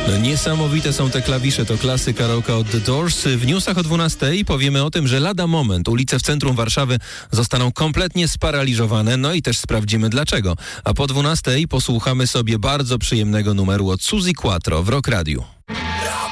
No, niesamowite są te klawisze, to klasy karaoke od The Doors. W newsach o 12:00 powiemy o tym, że lada moment ulice w centrum Warszawy zostaną kompletnie sparaliżowane, no i też sprawdzimy dlaczego. A po 12:00 posłuchamy sobie bardzo przyjemnego numeru od Suzi Quatro w Rock Radiu.